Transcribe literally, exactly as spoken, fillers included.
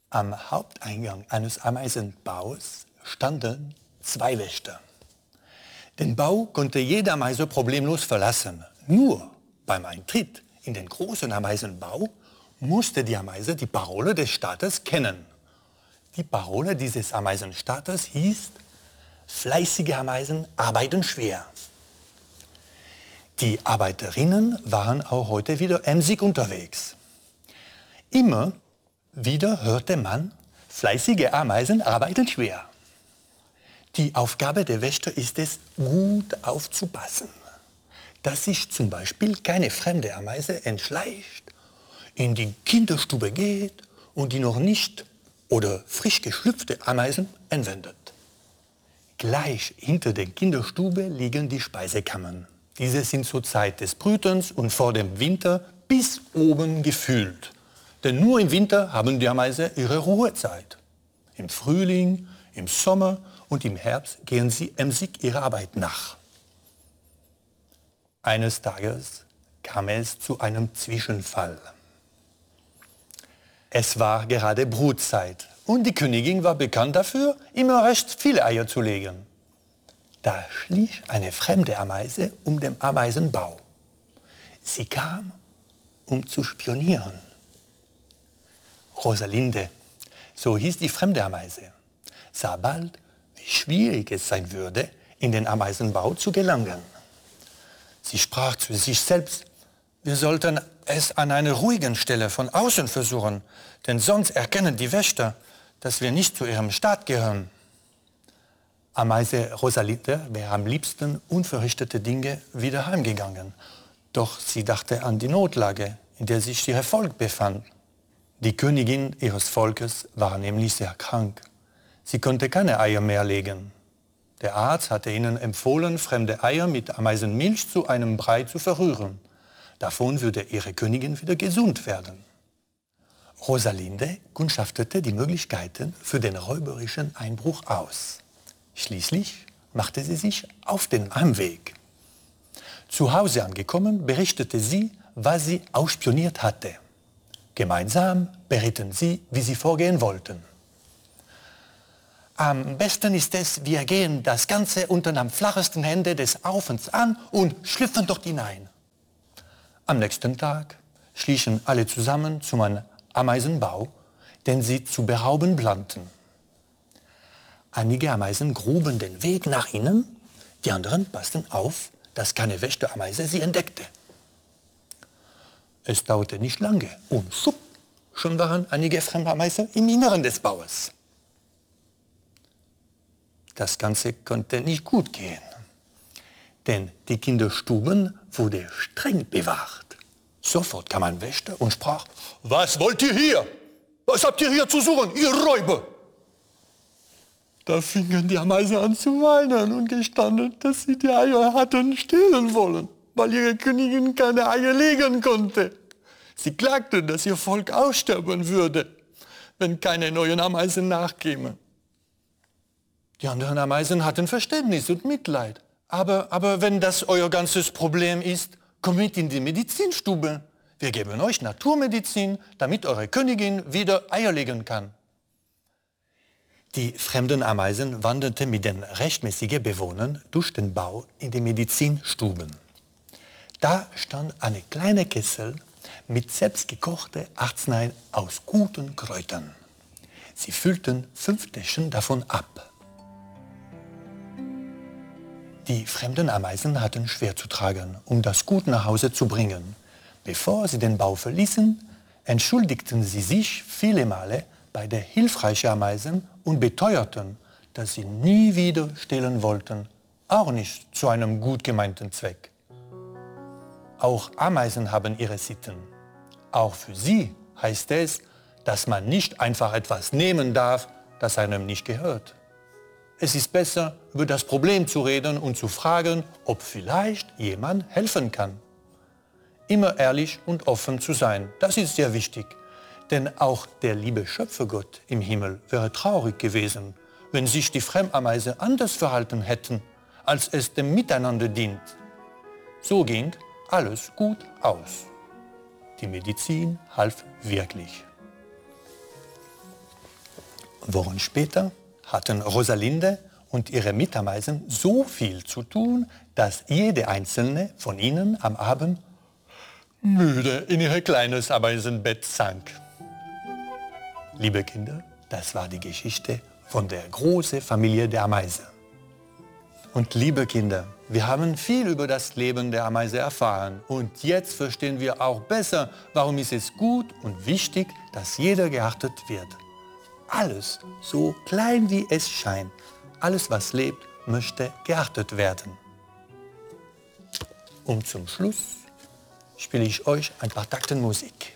Am Haupteingang eines Ameisenbaus standen zwei Wächter. Den Bau konnte jede Ameise problemlos verlassen. Nur beim Eintritt in den großen Ameisenbau musste die Ameise die Parole des Staates kennen. Die Parole dieses Ameisenstaates hieß: Fleißige Ameisen arbeiten schwer. Die Arbeiterinnen waren auch heute wieder emsig unterwegs. Immer wieder hörte man: Fleißige Ameisen arbeiten schwer. Die Aufgabe der Wächter ist es, gut aufzupassen, dass sich zum Beispiel keine fremde Ameise entschleicht, in die Kinderstube geht und die noch nicht oder frisch geschlüpfte Ameisen entwendet. Gleich hinter der Kinderstube liegen die Speisekammern. Diese sind zur Zeit des Brütens und vor dem Winter bis oben gefüllt. Denn nur im Winter haben die Ameisen ihre Ruhezeit. Im Frühling, im Sommer und im Herbst gehen sie emsig ihrer Arbeit nach. Eines Tages kam es zu einem Zwischenfall. Es war gerade Brutzeit und die Königin war bekannt dafür, immer recht viele Eier zu legen. Da schlich eine fremde Ameise um den Ameisenbau. Sie kam, um zu spionieren. Rosalinde, so hieß die fremde Ameise, sah bald, wie schwierig es sein würde, in den Ameisenbau zu gelangen. Sie sprach zu sich selbst: Wir sollten es an einer ruhigen Stelle von außen versuchen, denn sonst erkennen die Wächter, dass wir nicht zu ihrem Staat gehören. Ameise Rosalinde wäre am liebsten unverrichtete Dinge wieder heimgegangen. Doch sie dachte an die Notlage, in der sich ihr Volk befand. Die Königin ihres Volkes war nämlich sehr krank. Sie konnte keine Eier mehr legen. Der Arzt hatte ihnen empfohlen, fremde Eier mit Ameisenmilch zu einem Brei zu verrühren. Davon würde ihre Königin wieder gesund werden. Rosalinde kundschaftete die Möglichkeiten für den räuberischen Einbruch aus. Schließlich machte sie sich auf den Heimweg. Zu Hause angekommen, berichtete sie, was sie ausspioniert hatte. Gemeinsam berieten sie, wie sie vorgehen wollten. Am besten ist es, wir gehen das Ganze unter dem flachesten Ende des Ofens an und schlüpfen dort hinein. Am nächsten Tag schlichen alle zusammen zum Ameisenbau, den sie zu berauben planten. Einige Ameisen gruben den Weg nach innen, die anderen passten auf, dass keine Wächterameise sie entdeckte. Es dauerte nicht lange und schupp, schon waren einige fremde Ameisen im Inneren des Baues. Das Ganze konnte nicht gut gehen, denn die Kinderstuben wurde streng bewacht. Sofort kam ein Wächter und sprach: Was wollt ihr hier? Was habt ihr hier zu suchen, ihr Räuber? Da fingen die Ameisen an zu weinen und gestanden, dass sie die Eier hatten stehlen wollen, weil ihre Königin keine Eier legen konnte. Sie klagten, dass ihr Volk aussterben würde, wenn keine neuen Ameisen nachkämen. Die anderen Ameisen hatten Verständnis und Mitleid. Aber, aber wenn das euer ganzes Problem ist, kommt mit in die Medizinstube. Wir geben euch Naturmedizin, damit eure Königin wieder Eier legen kann. Die fremden Ameisen wanderten mit den rechtmäßigen Bewohnern durch den Bau in die Medizinstuben. Da stand eine kleine Kessel mit selbstgekochter Arznei aus guten Kräutern. Sie füllten fünf Täschchen davon ab. Die fremden Ameisen hatten schwer zu tragen, um das Gut nach Hause zu bringen. Bevor sie den Bau verließen, entschuldigten sie sich viele Male bei der hilfreichen Ameisen und beteuerten, dass sie nie wieder stehlen wollten, auch nicht zu einem gut gemeinten Zweck. Auch Ameisen haben ihre Sitten. Auch für sie heißt es, dass man nicht einfach etwas nehmen darf, das einem nicht gehört. Es ist besser, über das Problem zu reden und zu fragen, ob vielleicht jemand helfen kann. Immer ehrlich und offen zu sein, das ist sehr wichtig. Denn auch der liebe Schöpfergott im Himmel wäre traurig gewesen, wenn sich die Fremdameisen anders verhalten hätten, als es dem Miteinander dient. So ging alles gut aus. Die Medizin half wirklich. Wochen später hatten Rosalinde und ihre Mitameisen so viel zu tun, dass jede einzelne von ihnen am Abend müde in ihr kleines Ameisenbett sank. Liebe Kinder, das war die Geschichte von der großen Familie der Ameise. Und liebe Kinder, wir haben viel über das Leben der Ameise erfahren. Und jetzt verstehen wir auch besser, warum ist es gut und wichtig, dass jeder geachtet wird. Alles, so klein wie es scheint, alles was lebt, möchte geachtet werden. Und zum Schluss spiele ich euch ein paar Takten Musik.